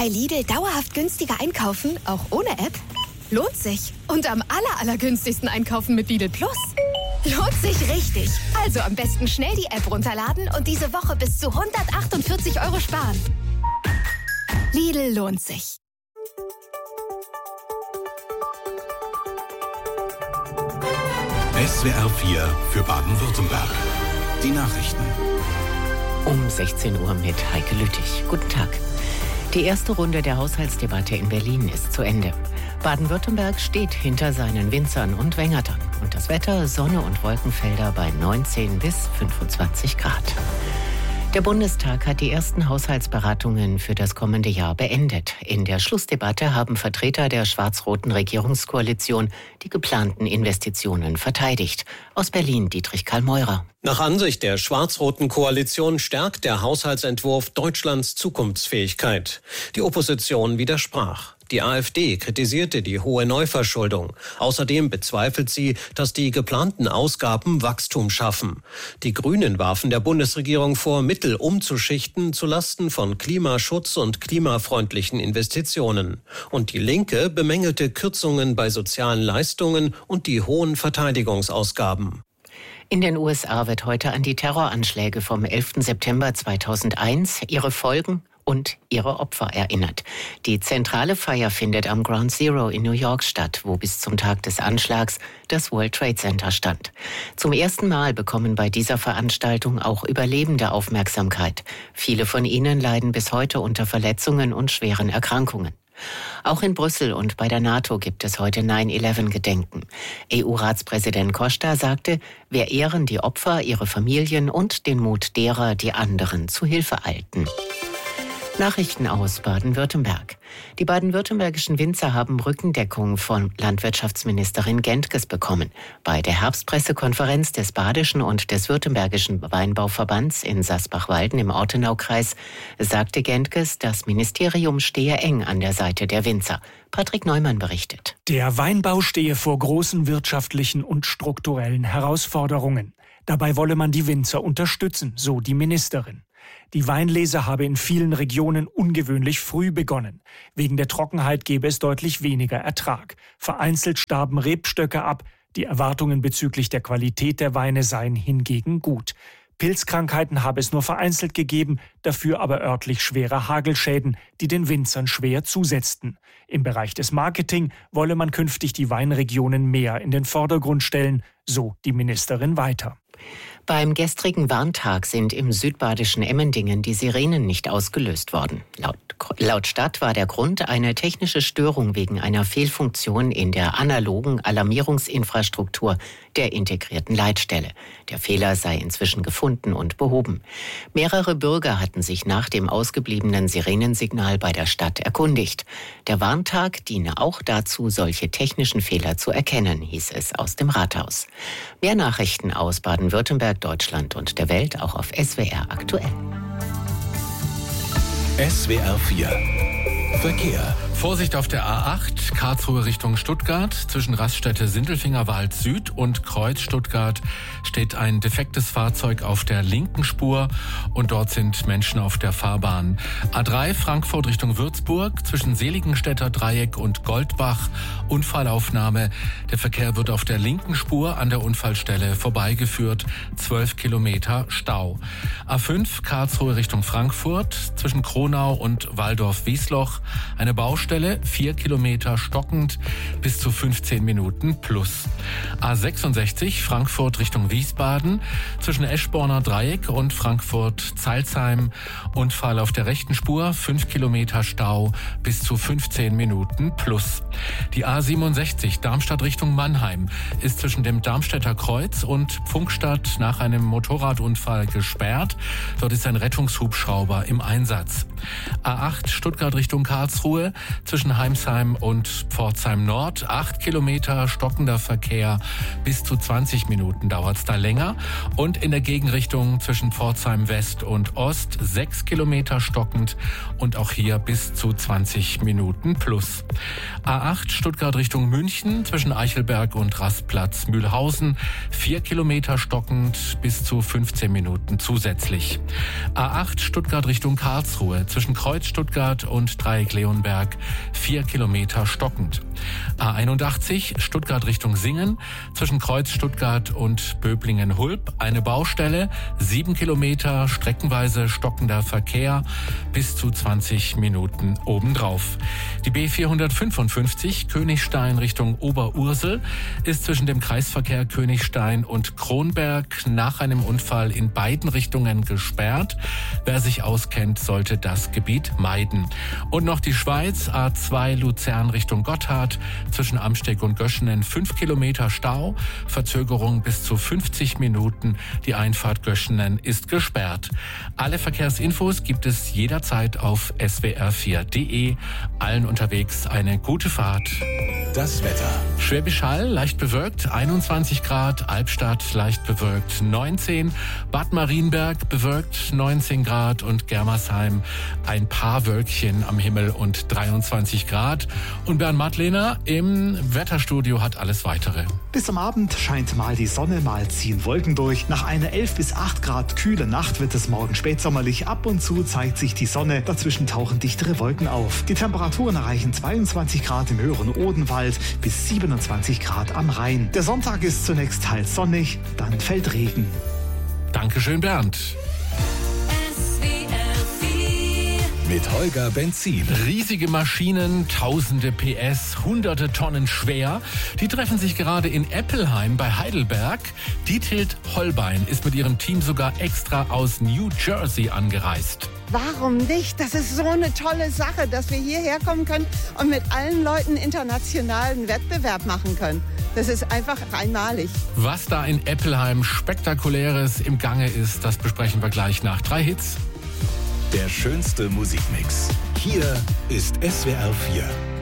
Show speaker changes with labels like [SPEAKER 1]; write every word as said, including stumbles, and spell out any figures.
[SPEAKER 1] Bei Lidl dauerhaft günstiger einkaufen, auch ohne App? Lohnt sich. Und am aller, allergünstigsten einkaufen mit Lidl Plus. Lohnt sich richtig. Also am besten schnell die App runterladen und diese Woche bis zu hundertachtundvierzig Euro sparen. Lidl lohnt sich.
[SPEAKER 2] S W R vier für Baden-Württemberg. Die Nachrichten.
[SPEAKER 3] Um sechzehn Uhr mit Heike Lüttich. Guten Tag. Die erste Runde der Haushaltsdebatte in Berlin ist zu Ende. Baden-Württemberg steht hinter seinen Winzern und Wengertern. Und das Wetter, Sonne und Wolkenfelder bei neunzehn bis fünfundzwanzig Grad. Der Bundestag hat die ersten Haushaltsberatungen für das kommende Jahr beendet. In der Schlussdebatte haben Vertreter der schwarz-roten Regierungskoalition die geplanten Investitionen verteidigt. Aus Berlin Dietrich Karl-Meurer.
[SPEAKER 4] Nach Ansicht der schwarz-roten Koalition stärkt der Haushaltsentwurf Deutschlands Zukunftsfähigkeit. Die Opposition widersprach. Die AfD kritisierte die hohe Neuverschuldung. Außerdem bezweifelt sie, dass die geplanten Ausgaben Wachstum schaffen. Die Grünen warfen der Bundesregierung vor, Mittel umzuschichten zulasten von Klimaschutz und klimafreundlichen Investitionen. Und die Linke bemängelte Kürzungen bei sozialen Leistungen und die hohen Verteidigungsausgaben.
[SPEAKER 3] In den U S A wird heute an die Terroranschläge vom elften September zweitausendeins, ihre Folgen und ihre Opfer erinnert. Die zentrale Feier findet am Ground Zero in New York statt, wo bis zum Tag des Anschlags das World Trade Center stand. Zum ersten Mal bekommen bei dieser Veranstaltung auch Überlebende Aufmerksamkeit. Viele von ihnen leiden bis heute unter Verletzungen und schweren Erkrankungen. Auch in Brüssel und bei der NATO gibt es heute neun elf Gedenken. E U-Ratspräsident Costa sagte, wir ehren die Opfer, ihre Familien und den Mut derer, die anderen zu Hilfe eilten. Nachrichten aus Baden-Württemberg. Die baden-württembergischen Winzer haben Rückendeckung von Landwirtschaftsministerin Gentges bekommen. Bei der Herbstpressekonferenz des Badischen und des Württembergischen Weinbauverbands in Sasbach-Walden im Ortenaukreis sagte Gentges, das Ministerium stehe eng an der Seite der Winzer. Patrick Neumann berichtet.
[SPEAKER 5] Der Weinbau stehe vor großen wirtschaftlichen und strukturellen Herausforderungen. Dabei wolle man die Winzer unterstützen, so die Ministerin. Die Weinlese habe in vielen Regionen ungewöhnlich früh begonnen. Wegen der Trockenheit gebe es deutlich weniger Ertrag. Vereinzelt starben Rebstöcke ab. Die Erwartungen bezüglich der Qualität der Weine seien hingegen gut. Pilzkrankheiten habe es nur vereinzelt gegeben, dafür aber örtlich schwere Hagelschäden, die den Winzern schwer zusetzten. Im Bereich des Marketing wolle man künftig die Weinregionen mehr in den Vordergrund stellen, so die Ministerin weiter.
[SPEAKER 3] Beim gestrigen Warntag sind im südbadischen Emmendingen die Sirenen nicht ausgelöst worden. Laut, laut Stadt war der Grund eine technische Störung wegen einer Fehlfunktion in der analogen Alarmierungsinfrastruktur der integrierten Leitstelle. Der Fehler sei inzwischen gefunden und behoben. Mehrere Bürger hatten sich nach dem ausgebliebenen Sirenensignal bei der Stadt erkundigt. Der Warntag diene auch dazu, solche technischen Fehler zu erkennen, hieß es aus dem Rathaus. Mehr Nachrichten aus Baden-Württemberg, Deutschland und der Welt auch auf S W R aktuell.
[SPEAKER 2] S W R vier Verkehr.
[SPEAKER 6] Vorsicht auf der A acht, Karlsruhe Richtung Stuttgart. Zwischen Raststätte Sindelfingerwald Süd und Kreuz Stuttgart steht ein defektes Fahrzeug auf der linken Spur und dort sind Menschen auf der Fahrbahn. A drei, Frankfurt Richtung Würzburg, zwischen Seligenstädter Dreieck und Goldbach. Unfallaufnahme. Der Verkehr wird auf der linken Spur an der Unfallstelle vorbeigeführt. zwölf Kilometer Stau. A fünf, Karlsruhe Richtung Frankfurt, zwischen Kronau und Waldorf-Wiesloch. Eine Baustelle, vier Kilometer stockend, bis zu fünfzehn Minuten plus. A sechsundsechzig, Frankfurt Richtung Wiesbaden, zwischen Eschborner Dreieck und Frankfurt-Zeilsheim. Unfall auf der rechten Spur, fünf Kilometer Stau, bis zu fünfzehn Minuten plus. Die A siebenundsechzig, Darmstadt Richtung Mannheim, ist zwischen dem Darmstädter Kreuz und Pfungstadt nach einem Motorradunfall gesperrt. Dort ist ein Rettungshubschrauber im Einsatz. A acht, Stuttgart Richtung Karlsruhe, zwischen Heimsheim und Pforzheim Nord. Acht Kilometer stockender Verkehr, bis zu zwanzig Minuten dauert es da länger. Und in der Gegenrichtung zwischen Pforzheim West und Ost sechs Kilometer stockend und auch hier bis zu zwanzig Minuten plus. A acht Stuttgart Richtung München zwischen Eichelberg und Rastplatz Mühlhausen vier Kilometer stockend bis zu fünfzehn Minuten zusätzlich. A acht Stuttgart Richtung Karlsruhe zwischen Kreuz Stuttgart und Dreieck Leonberg vier Kilometer stockend. A einundachtzig Stuttgart Richtung Singen zwischen Kreuz Stuttgart und Böblingen-Hulb eine Baustelle, sieben Kilometer streckenweise stockender Verkehr bis zu zwanzig Minuten obendrauf. Die B vierhundertfünfundfünfzig Königstein Richtung Oberursel ist zwischen dem Kreisverkehr Königstein und Kronberg nach einem Unfall in beiden Richtungen gesperrt. Wer sich auskennt, sollte das Gebiet meiden. Und noch die Schweiz, A zwei Luzern Richtung Gotthard, zwischen Amsteg und Göschenen fünf Kilometer Stau, Verzögerung bis zu fünfzig Minuten. Die Einfahrt Göschenen ist gesperrt. Alle Verkehrsinfos gibt es jederzeit auf S W R vier Punkt de. Allen unterwegs eine gute Fahrt.
[SPEAKER 2] Das Wetter.
[SPEAKER 6] Schwäbisch Hall leicht bewölkt, einundzwanzig Grad, Albstadt leicht bewölkt, neunzehn, Bad Marienberg bewölkt, neunzehn Grad und Germersheim ein paar Wölkchen am Himmel und dreiundzwanzig Grad. Und Bernd Madlener im Wetterstudio hat alles Weitere.
[SPEAKER 7] Bis am Abend scheint mal die Sonne, mal ziehen Wolken durch. Nach einer elf bis acht Grad kühle Nacht wird es morgen spätsommerlich. Ab und zu zeigt sich die Sonne, dazwischen tauchen dichtere Wolken auf. Die Temperaturen erreichen zweiundzwanzig Grad im höheren Odenwald bis siebenundzwanzig Grad am Rhein. Der Sonntag ist zunächst teils sonnig, dann fällt Regen.
[SPEAKER 6] Dankeschön, Bernd.
[SPEAKER 2] Mit Holger Benzin.
[SPEAKER 6] Riesige Maschinen, tausende P S, hunderte Tonnen schwer. Die treffen sich gerade in Eppelheim bei Heidelberg. Diethild Holbein ist mit ihrem Team sogar extra aus New Jersey angereist.
[SPEAKER 8] Warum nicht? Das ist so eine tolle Sache, dass wir hierher kommen können und mit allen Leuten internationalen Wettbewerb machen können. Das ist einfach einmalig.
[SPEAKER 6] Was da in Eppelheim Spektakuläres im Gange ist, das besprechen wir gleich nach drei Hits.
[SPEAKER 2] Der schönste Musikmix. Hier ist S W R vier.